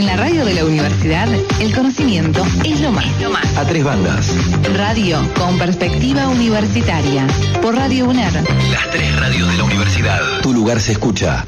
En la radio de la universidad, el conocimiento es lo más. A tres bandas. Radio con perspectiva universitaria. Por Radio UNER. Las tres radios de la universidad. Tu lugar se escucha.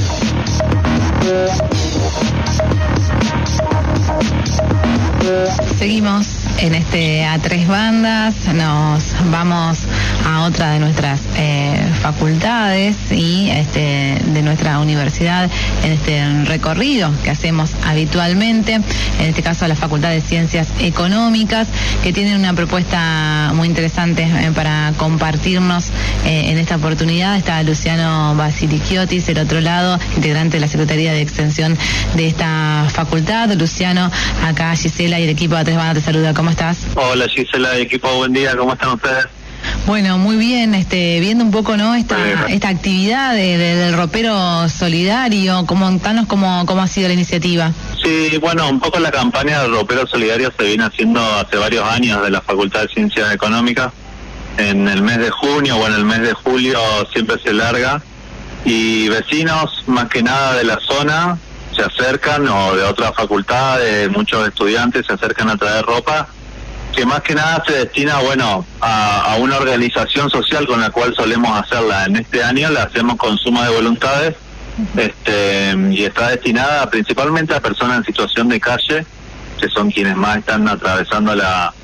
Seguimos en este A Tres Bandas, nos vamos a otra de nuestras facultades y de nuestra universidad en este recorrido que hacemos habitualmente, en este caso a la Facultad de Ciencias Económicas, que tienen una propuesta muy interesante para compartirnos en esta oportunidad. Está Luciano Basilichiotis, del otro lado, integrante de la Secretaría de Extensión de esta facultad. Luciano, acá Gisela y el equipo de A Tres Bandas te saluda. ¿Cómo estás? Hola Gisela y equipo, buen día, ¿cómo están ustedes? Bueno, muy bien, viendo un poco, ¿no? Esta actividad del ropero solidario, contanos cómo ha sido la iniciativa. Sí, bueno, un poco la campaña del ropero solidario se viene haciendo hace varios años de la Facultad de Ciencias Económicas. En el mes de junio o en el mes de julio siempre se larga y vecinos, más que nada de la zona, se acercan, o de otras facultades, muchos estudiantes se acercan a traer ropa, que más que nada se destina, a una organización social con la cual solemos hacerla. En este año la hacemos con suma de voluntades, y está destinada principalmente a personas en situación de calle, que son quienes más están atravesando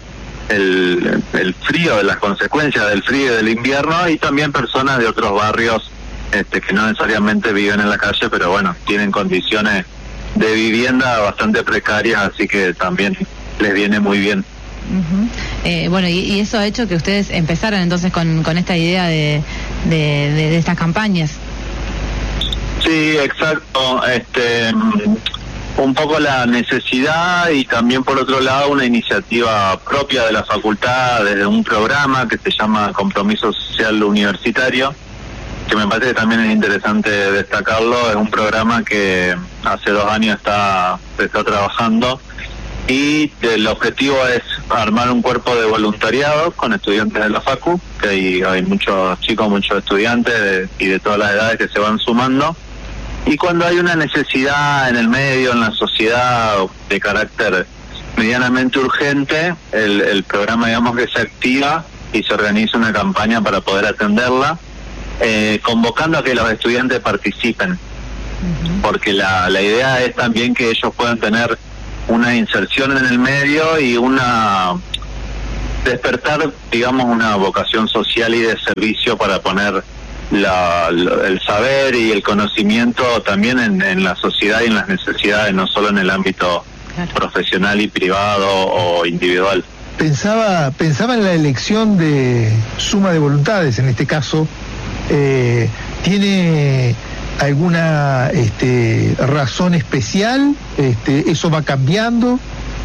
el frío, las consecuencias del frío y del invierno, y también personas de otros barrios que no necesariamente viven en la calle, pero tienen condiciones de vivienda bastante precarias, así que también les viene muy bien. Uh-huh. Y eso ha hecho que ustedes empezaran entonces con esta idea de estas campañas. Sí, exacto. Un poco la necesidad y también por otro lado una iniciativa propia de la facultad desde un programa que se llama Compromiso Social Universitario, que me parece que también es interesante destacarlo. Es un programa que hace 2 años se está trabajando, y el objetivo es armar un cuerpo de voluntariado con estudiantes de la facu, que hay muchos chicos, muchos estudiantes y de todas las edades que se van sumando, y cuando hay una necesidad en el medio, en la sociedad, de carácter medianamente urgente, el programa que se activa y se organiza una campaña para poder atenderla, convocando a que los estudiantes participen, porque la idea es también que ellos puedan tener una inserción en el medio y despertar, una vocación social y de servicio para poner el saber y el conocimiento también en la sociedad y en las necesidades, no solo en el ámbito profesional y privado o individual. Pensaba en la elección de suma de voluntades, en este caso. ¿Tiene alguna razón especial? ¿Eso va cambiando?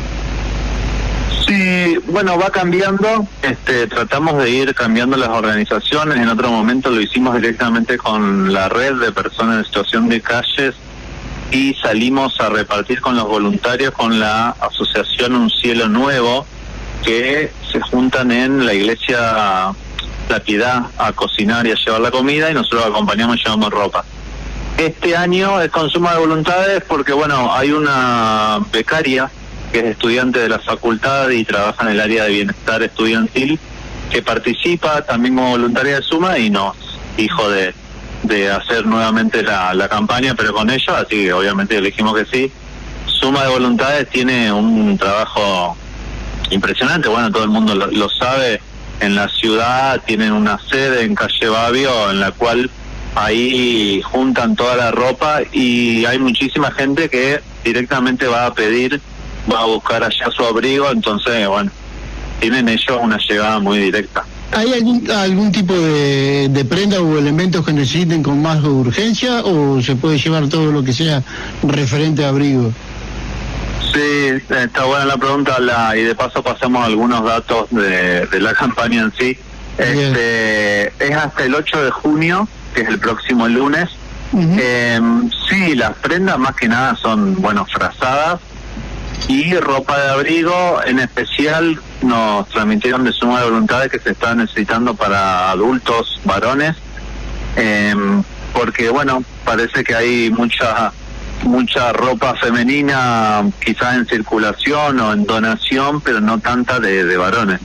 Sí, va cambiando. Tratamos de ir cambiando las organizaciones. En otro momento lo hicimos directamente con la red de personas en situación de calles y salimos a repartir con los voluntarios con la asociación Un Cielo Nuevo, que se juntan en la iglesia La Piedad a cocinar y a llevar la comida, y nosotros acompañamos y llevamos ropa. Este año es con suma de voluntades porque hay una becaria que es estudiante de la facultad y trabaja en el área de bienestar estudiantil, que participa también como voluntaria de suma y nos dijo de hacer nuevamente la campaña, pero con ellos, así que obviamente le dijimos que sí. Suma de voluntades tiene un trabajo impresionante, todo el mundo lo sabe. En la ciudad tienen una sede en calle Babio, en la cual ahí juntan toda la ropa, y hay muchísima gente que directamente va a buscar allá su abrigo, entonces tienen ellos una llegada muy directa. ¿Hay algún tipo de prenda o elementos que necesiten con más urgencia, o se puede llevar todo lo que sea referente a abrigo? Sí, está buena la pregunta, y de paso pasamos algunos datos de la campaña en sí. Es hasta el 8 de junio, que es el próximo lunes. Uh-huh. Sí, las prendas más que nada son, frazadas, y ropa de abrigo. En especial nos transmitieron de suma de voluntades que se está necesitando para adultos varones, porque parece que hay mucha mucha ropa femenina quizás en circulación o en donación, pero no tanta de varones.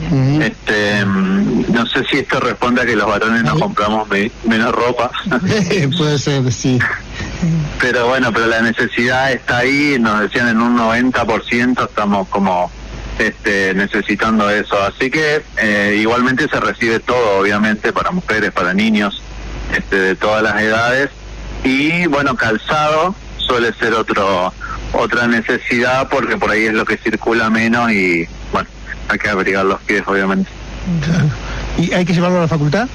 No sé si esto responde a que los varones nos compramos menos ropa. Puede ser, sí. Pero bueno, pero la necesidad está ahí, nos decían en un 90% estamos como necesitando eso, así que igualmente se recibe todo, obviamente, para mujeres, para niños, de todas las edades, y bueno, calzado suele ser otra necesidad, porque por ahí es lo que circula menos y bueno, hay que abrigar los pies, obviamente. Claro. ¿Y hay que llevarlo a la facultad?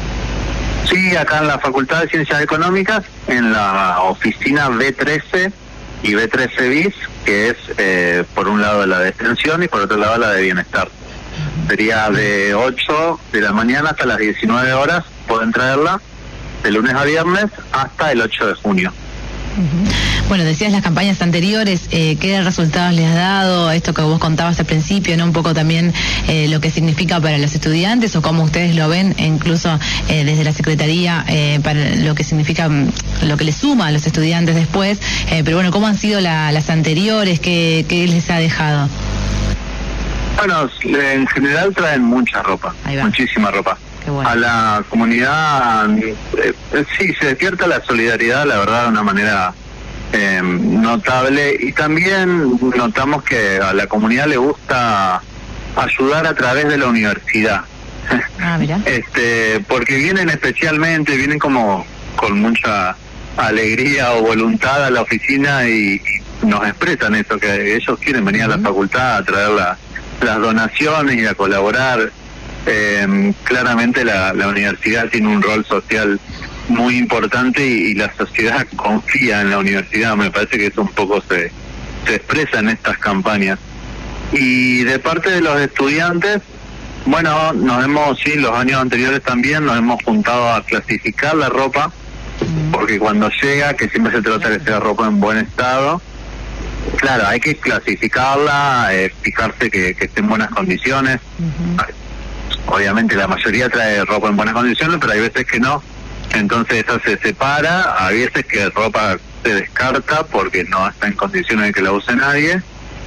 Sí, acá en la Facultad de Ciencias Económicas, en la oficina B13 y B13 bis, que es por un lado la de extensión y por otro lado la de bienestar. Sería de 8 de la mañana hasta las 19 horas, pueden traerla, de lunes a viernes hasta el 8 de junio. Bueno, decías las campañas anteriores, ¿qué resultados les has dado? Esto que vos contabas al principio, ¿no? Un poco también lo que significa para los estudiantes o cómo ustedes lo ven, incluso desde la Secretaría, para lo que significa, lo que les suma a los estudiantes después. Pero bueno, ¿cómo han sido las anteriores? ¿Qué les ha dejado? Bueno, en general traen mucha ropa, muchísima ropa. Bueno. A la comunidad, sí, se despierta la solidaridad, la verdad, de una manera notable, y también notamos que a la comunidad le gusta ayudar a través de la universidad. Mira. Porque vienen como con mucha alegría o voluntad a la oficina y nos expresan eso, que ellos quieren venir a la facultad a traer las donaciones y a colaborar. Claramente la universidad tiene un rol social muy importante y la sociedad confía en la universidad. Me parece que eso un poco se expresa en estas campañas. Y de parte de los estudiantes, bueno, los años anteriores también nos hemos juntado a clasificar la ropa, porque cuando llega, que siempre se trata de que sea ropa en buen estado, claro, hay que clasificarla, fijarse que esté en buenas condiciones. Obviamente la mayoría trae ropa en buenas condiciones, pero hay veces que no. Entonces esa se separa, hay veces que ropa se descarta porque no está en condiciones de que la use nadie.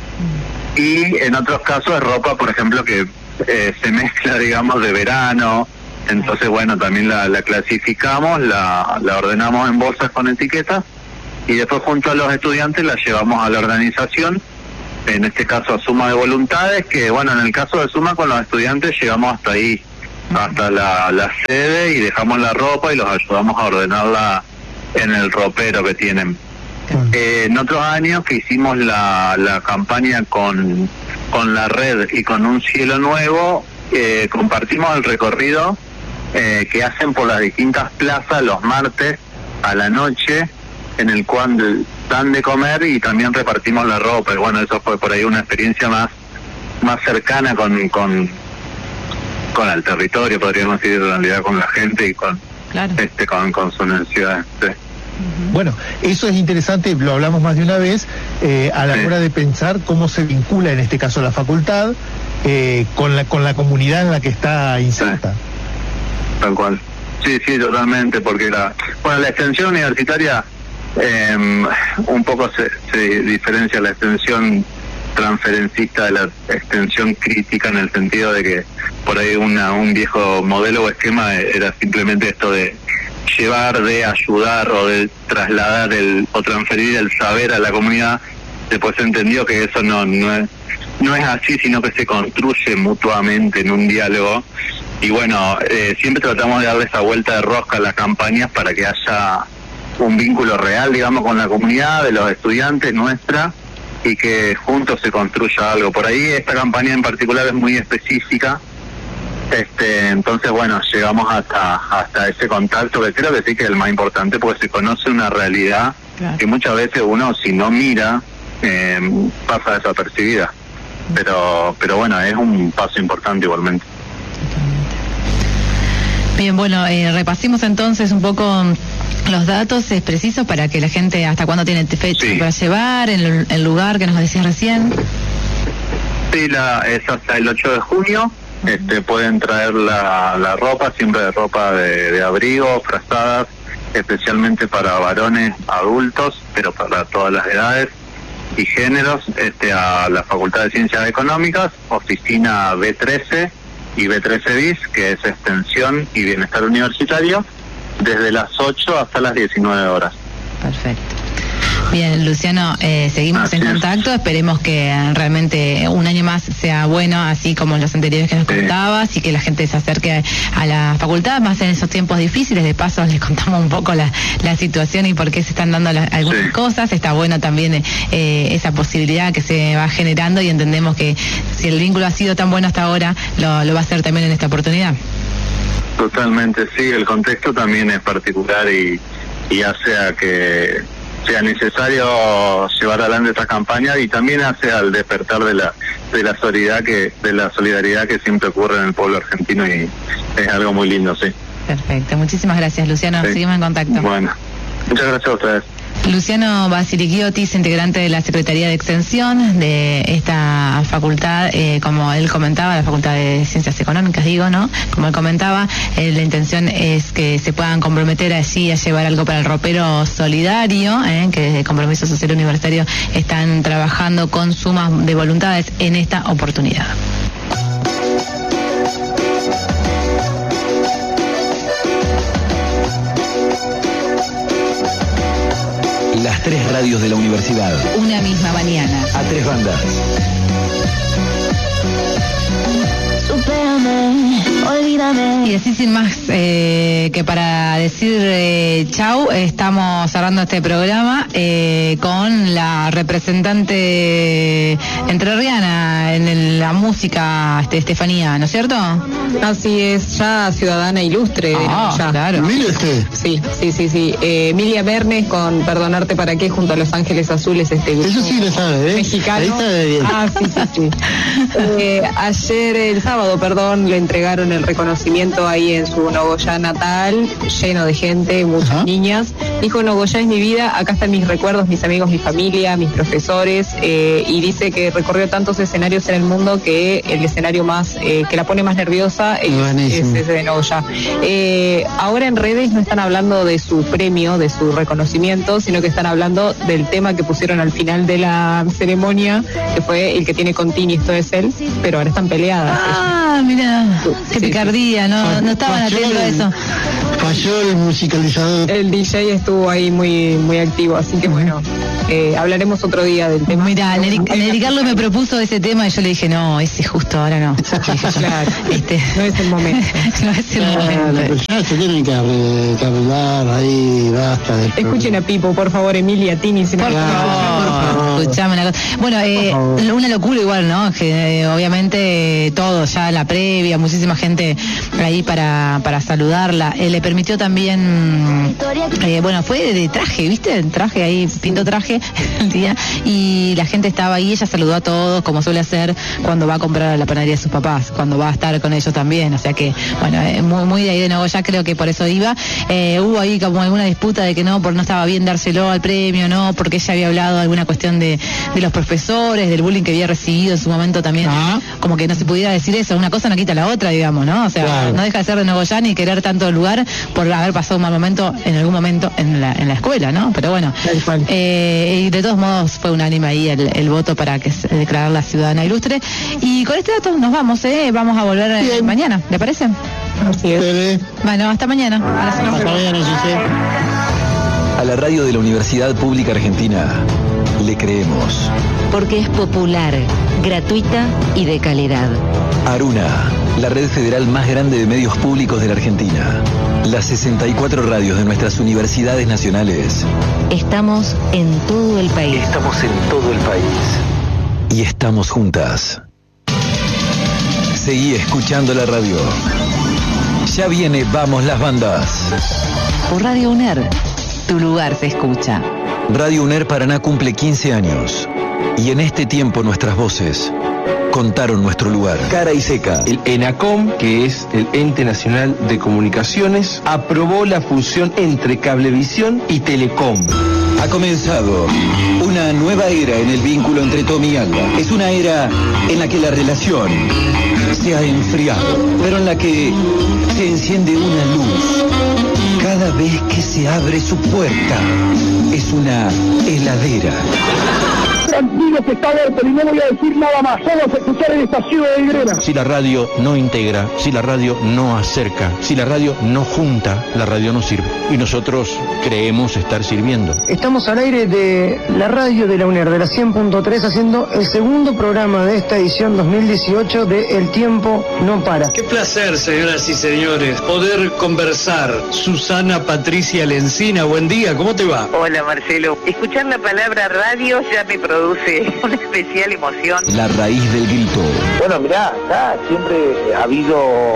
Y en otros casos es ropa, por ejemplo, que se mezcla, digamos, de verano. Entonces, bueno, también la clasificamos, la ordenamos en bolsas con etiquetas y después junto a los estudiantes la llevamos a la organización, en este caso a Suma de Voluntades, que bueno, en el caso de Suma con los estudiantes llegamos hasta ahí, hasta la sede, y dejamos la ropa y los ayudamos a ordenarla en el ropero que tienen. En otros años que hicimos la campaña con la red y con Un Cielo Nuevo, compartimos el recorrido que hacen por las distintas plazas los martes a la noche, en el cual dan de comer y también repartimos la ropa. Y bueno, eso fue por ahí una experiencia más cercana con el territorio, podríamos decir, en realidad con la gente y con su necesidad. Sí. Bueno, eso es interesante, lo hablamos más de una vez, a la hora de pensar cómo se vincula en este caso la facultad con la comunidad en la que está inserta. Sí. Tal cual. Sí, totalmente, porque la extensión universitaria un poco se diferencia la extensión transferencista de la extensión crítica, en el sentido de que por ahí un viejo modelo o esquema era simplemente esto de llevar, de ayudar o de trasladar o transferir el saber a la comunidad. Después se entendió que eso no es así, sino que se construye mutuamente en un diálogo. Y bueno, siempre tratamos de darle esa vuelta de rosca a las campañas para que haya un vínculo real, digamos, con la comunidad, de los estudiantes nuestra, y que juntos se construya algo. Por ahí esta campaña en particular es muy específica, entonces bueno, llegamos hasta ese contacto, que creo que sí que es el más importante, porque se conoce una realidad que muchas veces uno, si no mira, pasa desapercibida, pero bueno, es un paso importante igualmente. Bien, bueno, repasemos entonces un poco los datos precisos para que la gente, hasta cuándo tiene fecha para llevar, el lugar que nos decías recién. Sí, es hasta el 8 de junio. Pueden traer la ropa, siempre de ropa de abrigo, frazadas, especialmente para varones adultos, pero para todas las edades y géneros, a la Facultad de Ciencias Económicas, oficina B13 y B13 bis, que es Extensión y Bienestar Universitario, desde las 8 hasta las 19 horas. Perfecto. Bien, Luciano, seguimos en contacto. Esperemos que realmente un año más sea bueno, así como los anteriores que nos contabas, y que la gente se acerque a la facultad, más en esos tiempos difíciles. De paso, les contamos un poco la situación y por qué se están dando algunas cosas. Está bueno también esa posibilidad que se va generando, y entendemos que si el vínculo ha sido tan bueno hasta ahora, lo va a ser también en esta oportunidad. Totalmente, sí. El contexto también es particular y hace a que sea necesario llevar adelante esta campaña, y también hace al despertar de la solidaridad que siempre ocurre en el pueblo argentino, y es algo muy lindo, sí. Perfecto, muchísimas gracias, Luciano. Sí. Seguimos en contacto. Bueno, muchas gracias a ustedes. Luciano Basiliquiotis, integrante de la Secretaría de Extensión de esta facultad, como él comentaba, la Facultad de Ciencias Económicas, ¿no? Como él comentaba, la intención es que se puedan comprometer allí a llevar algo para el ropero solidario, que desde Compromiso Social Universitario están trabajando con sumas de voluntades en esta oportunidad. Las 3 radios de la universidad. Una misma mañana. A 3 bandas. Supérame, olvídame. Y así sin más que para decir chau, estamos cerrando este programa con la representante entrerriana en la música, Estefanía, ¿no es cierto? Así es, ya ciudadana ilustre de Nogoyá. Claro. Mire usted. Sí. Emilia Bernes con Perdonarte para qué, junto a Los Ángeles Azules, este grupo Eso sí lo sabe, ¿eh? mexicano. Ahí está bien. Sí. Ayer, el sábado, le entregaron el reconocimiento ahí en su Nogoyá natal, lleno de gente, muchas niñas. Dijo: Nogoyá es mi vida, acá están mis recuerdos, mis amigos, mi familia, mis profesores, y dice que recorrió tantos escenarios en el mundo que el escenario más que la pone más nerviosa es ese de Nogoyá. Ahora en redes no están hablando de su premio, de su reconocimiento, sino que están hablando del tema que pusieron al final de la ceremonia, que fue el que tiene con Tini, esto es él, pero ahora están peleadas. Mira, qué picardía, no estaban atentos a eso. Falló el musicalizador. El DJ estuvo ahí muy activo, así que bueno, hablaremos otro día del tema. Mira, Neri Carlos me propuso ese tema y yo le dije: no, ese justo ahora no. Claro, no es el momento. No es el momento. Ya se tienen que arreglar ahí, basta. Escuchen a Pipo, por favor, Emilia, Tini, si no. Por favor, escuchame una cosa. Bueno, una locura igual, ¿no? Que obviamente todo, ya la previa, muchísima gente ahí para saludarla. Le permitió también, fue de traje, ¿viste? Traje ahí, pintó traje el día, y la gente estaba ahí, ella saludó a todos, como suele hacer cuando va a comprar a la panadería de sus papás, cuando va a estar con ellos también, o sea que, bueno, muy de ahí de Nogoyá, creo que por eso iba. Hubo ahí como alguna disputa de que no estaba bien dárselo al premio, no, porque ella había hablado de alguna cuestión de los profesores, del bullying que había recibido en su momento también, como que no se pudiera decir eso, una cosa no quita la otra, digamos, ¿no? O sea, no deja de ser de Nogoyá ni querer tanto el lugar por haber pasado un mal momento en algún momento en la escuela, ¿no? Pero bueno, y de todos modos fue unánime ahí el voto para que se declarara la ciudadana ilustre. Y con este dato nos vamos, vamos a volver mañana, ¿le parece? Así es. Bueno, hasta mañana. Hasta mañana, Giselle. A la radio de la Universidad Pública Argentina le creemos. Porque es popular, gratuita y de calidad. Aruna, la red federal más grande de medios públicos de la Argentina. Las 64 radios de nuestras universidades nacionales. Estamos en todo el país. Estamos en todo el país. Y estamos juntas. Seguí escuchando la radio. Ya viene Vamos las Bandas. Por Radio UNER, tu lugar se escucha. Radio UNER Paraná cumple 15 años. Y en este tiempo nuestras voces contaron nuestro lugar. Cara y seca. El ENACOM, que es el Ente Nacional de Comunicaciones, aprobó la fusión entre Cablevisión y Telecom. Ha comenzado una nueva era en el vínculo entre Tommy y Alba. Es una era en la que la relación se ha enfriado, pero en la que se enciende una luz Cada vez que se abre su puerta, es una heladera. Tranquilo que está abierto y no voy a decir nada más, solo a escuchar el estación de Grena. Si la radio no integra, si la radio no acerca, si la radio no junta, la radio no sirve. Y nosotros creemos estar sirviendo. Estamos al aire de la radio de la UNER, de la 100.3, haciendo el segundo programa de esta edición 2018 de El Tiempo No Para. Qué placer, señoras y señores, poder conversar. Susana Patricia Lencina, buen día, ¿cómo te va? Hola, Marcelo. Escuchar la palabra radio ya me produce una especial emoción. La raíz del grito. Bueno, mirá, acá siempre ha habido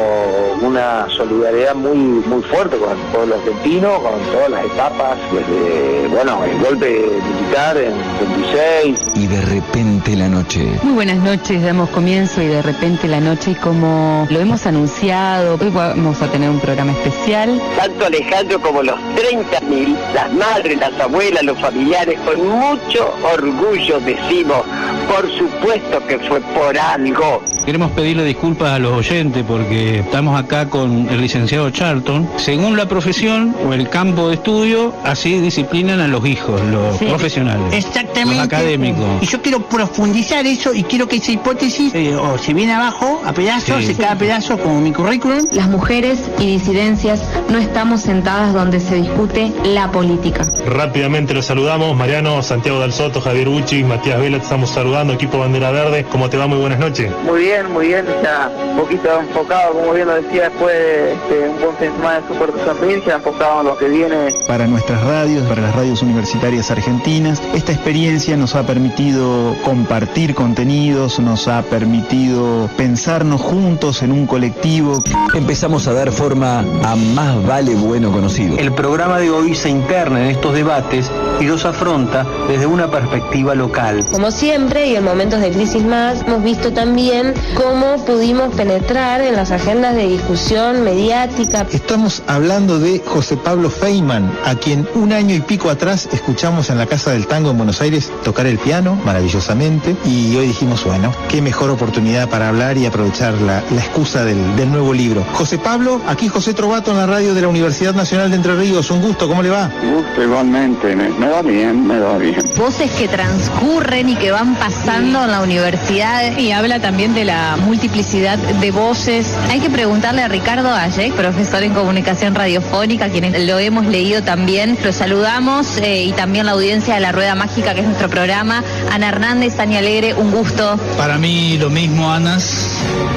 una solidaridad muy fuerte con el pueblo argentino, con todas las etapas, desde, el golpe militar en 26. Y de repente la noche. Muy buenas noches, damos comienzo y de repente la noche, y como lo hemos anunciado, hoy vamos a tener un programa especial. Tanto Alejandro como los 30.000, las madres, las abuelas, los familiares, con mucho orgullo decimos, por supuesto que fue por algo. Queremos pedirle disculpas a los oyentes porque estamos acá con el licenciado Charlton. Según la profesión o el campo de estudio, así disciplinan a los hijos, los profesionales. Exactamente. Los académicos. Y yo quiero profundizar eso y quiero que esa hipótesis o se viene abajo a pedazos, se cae a pedazos como mi currículum. Las mujeres y disidencias no estamos sentadas donde se discute la política. Rápidamente los saludamos, Mariano, Santiago Dal Soto, Javier Uchi, Matías Vela, te estamos saludando, equipo Bandera Verde. ¿Cómo te va? Muy buenas noches. Muy bien, ya un poquito enfocado, como bien lo decía, después de un buen fin de semana de Super de San Miguel, ya enfocado en lo que viene. Para nuestras radios, para las radios universitarias argentinas, esta experiencia nos ha permitido compartir contenidos, nos ha permitido pensarnos juntos en un colectivo. Empezamos a dar forma a Más Vale Bueno Conocido. El programa de hoy se interna en estos debates y los afronta desde una perspectiva local. Como siempre, y en momentos de crisis más, hemos visto también cómo pudimos penetrar en las agendas de discusión mediática. Estamos hablando de José Pablo Feynman, a quien un año y pico atrás escuchamos en la Casa del Tango en Buenos Aires tocar el piano maravillosamente, y hoy dijimos, bueno, qué mejor oportunidad para hablar y aprovechar la excusa del nuevo libro. José Pablo, aquí José Trovato en la radio de la Universidad Nacional de Entre Ríos. Un gusto, ¿cómo le va? Gusto igualmente, me va bien. Voces que transcurren y que van pasando en la universidad, y habla también de la multiplicidad de voces. Hay que preguntarle a Ricardo Ayek, profesor en comunicación radiofónica, quienes lo hemos leído también. Lo saludamos, y también la audiencia de La Rueda Mágica, que es nuestro programa. Ana Hernández, Ani Alegre, un gusto. Para mí lo mismo, Anas.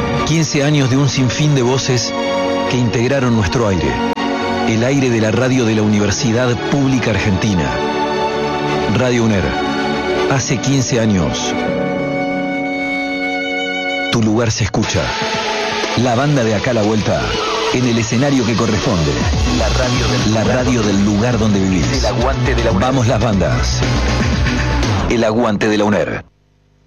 15 años de un sinfín de voces que integraron nuestro aire. El aire de la radio de la Universidad Pública Argentina. Radio UNER. Hace 15 años. Tu lugar se escucha. La banda de Acá a la Vuelta, en el escenario que corresponde. La radio del lugar donde vivís. El aguante de la UNER. Vamos las bandas. El aguante de la UNER.